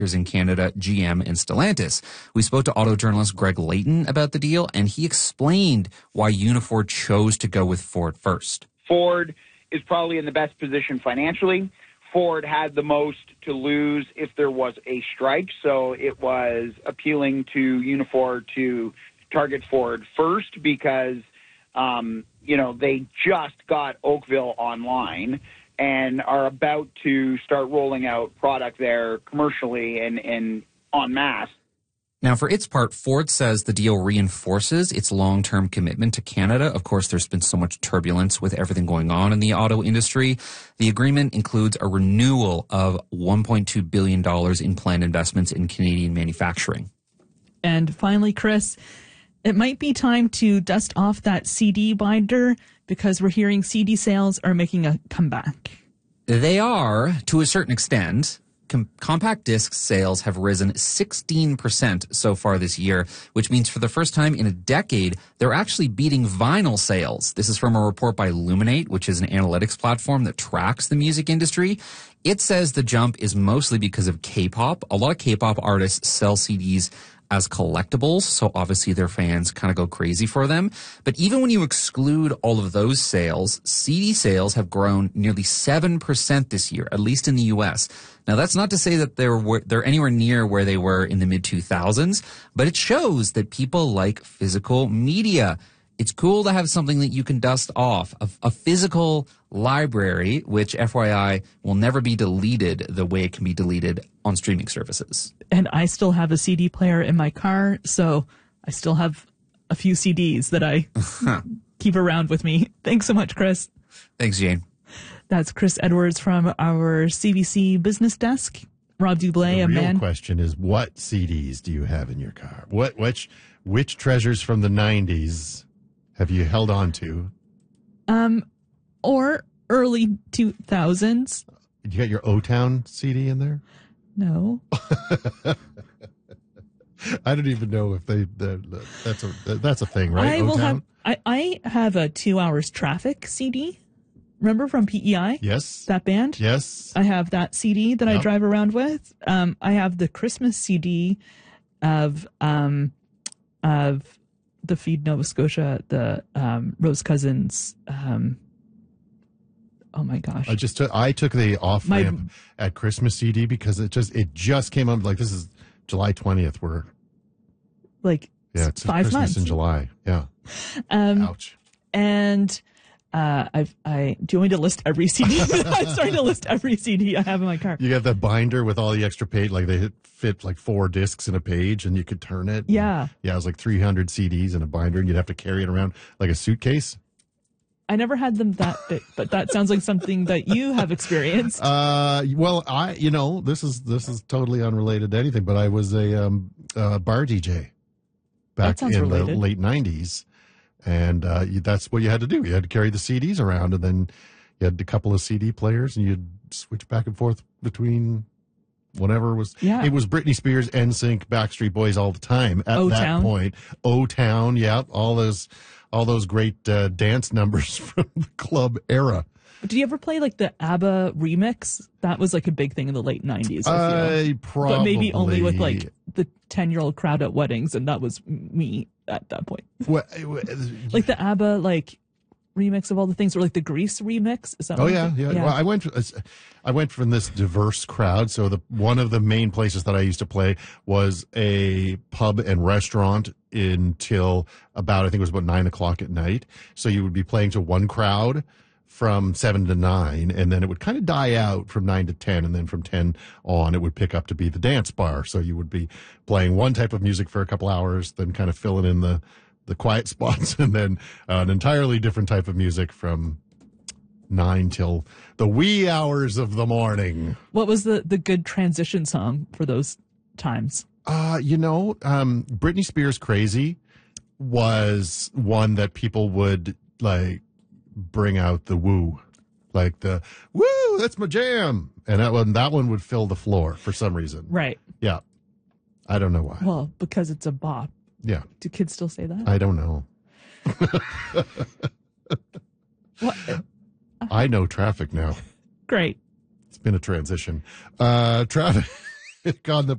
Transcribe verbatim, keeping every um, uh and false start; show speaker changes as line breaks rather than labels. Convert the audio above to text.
in Canada, G M, and Stellantis. We spoke to auto journalist Greg Layton about the deal, and he explained why Unifor chose to go with Ford first.
Ford is probably in the best position financially. Ford had the most to lose if there was a strike, so it was appealing to Unifor to target Ford first because, um, you know, they just got Oakville online and are about to start rolling out product there commercially and, and en masse.
Now, for its part, Ford says the deal reinforces its long-term commitment to Canada. Of course, there's been so much turbulence with everything going on in the auto industry. The agreement includes a renewal of one point two billion dollars in planned investments in Canadian manufacturing.
And finally, Chris, it might be time to dust off that C D binder because we're hearing C D sales are making a comeback.
They are, to a certain extent. Com- compact disc sales have risen sixteen percent so far this year, which means for the first time in a decade, they're actually beating vinyl sales. This is from a report by Luminate, which is an analytics platform that tracks the music industry. It says the jump is mostly because of K-pop. A lot of K-pop artists sell C Ds as collectibles, so obviously their fans kind of go crazy for them. But even when you exclude all of those sales, C D sales have grown nearly seven percent this year, at least in the U S. Now, that's not to say that they're, they're anywhere near where they were in the mid two thousands, but it shows that people like physical media. It's cool to have something that you can dust off, a, a physical library, which, F Y I, will never be deleted the way it can be deleted on streaming services.
And I still have a C D player in my car, so I still have a few C Ds that I keep around with me. Thanks so much, Chris.
Thanks, Jane.
That's Chris Edwards from our C B C business desk. Rob Dublé,
the
a
real
man.
question is, what C Ds do you have in your car? What which which treasures from the nineties have you held on to?
Um, or early two thousands.
You got your O-Town C D in there?
No.
I don't even know if they. The, that's a that's a thing, right?
I will
O-Town?
have. I, I have a two hours traffic C D. Remember from P E I?
Yes.
That band?
Yes.
I have that C D that
Yep.
I drive around with. Um, I have the Christmas C D of um, of the Feed Nova Scotia, the um, Rose Cousins. Um, oh my gosh!
I just took, I took the off
My-
ramp at Christmas C D because it just it just came up. Like, this is July twentieth. We're
like
yeah, it's
five
Christmas
months
in July. Yeah.
Um,
Ouch.
and uh, I've I do you want me to list every C D? I'm starting to list every C D I have in my car.
You got that binder with all the extra page, like they hit, fit like four discs in a page, and you could turn it.
Yeah.
Yeah, it was like three hundred C Ds in a binder, and you'd have to carry it around like a suitcase.
I never had them that big, but that sounds like something that you have experienced.
Uh, well, I, you know, this is this is totally unrelated to anything, but I was a um, uh, bar D J back
sounds
in
related.
the late nineties, and uh, you, that's what you had to do. You had to carry the C Ds around, and then you had a couple of C D players, and you'd switch back and forth between whatever was.
Yeah.
It was Britney Spears, N Sync, Backstreet Boys all the time at
O-Town.
that point. O-Town, yeah, all those all those great uh, dance numbers from the club era.
Did you ever play like the ABBA remix? That was like a big thing in the late nineties. I feel.
I probably,
But maybe only with like the ten-year-old crowd at weddings, and that was me at that point.
What,
Like the ABBA like remix of all the things, or like the Grease remix. Is that?
oh
what
yeah,
it-
yeah. Well, I went. I went from this diverse crowd. So the one of the main places that I used to play was a pub and restaurant until about I think it was about nine o'clock at night. So you would be playing to one crowd from seven to nine, and then it would kind of die out from nine to ten, and then from ten on, it would pick up to be the dance bar. So you would be playing one type of music for a couple hours, then kind of filling in the the quiet spots, and then uh, an entirely different type of music from nine till the wee hours of the morning.
What was the the good transition song for those times?
Uh, you know, um, Britney Spears' "Crazy" was one that people would like bring out the woo, like the woo. That's my jam, and that one that one would fill the floor for some reason.
Right.
Yeah, I don't know why.
Well, because it's a bop.
Yeah,
Do kids still say that?
I don't know.
What?
I know traffic now.
Great.
It's been a transition. Uh, traffic on the